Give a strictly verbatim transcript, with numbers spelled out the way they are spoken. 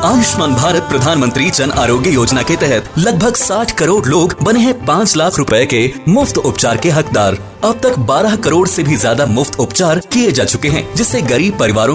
आयुष्मान भारत प्रधानमंत्री जन आरोग्य योजना के तहत लगभग साठ करोड़ लोग बने हैं पाँच लाख रुपए के मुफ्त उपचार के हकदार। अब तक बारह करोड़ से भी ज्यादा मुफ्त उपचार किए जा चुके हैं, जिससे गरीब परिवारों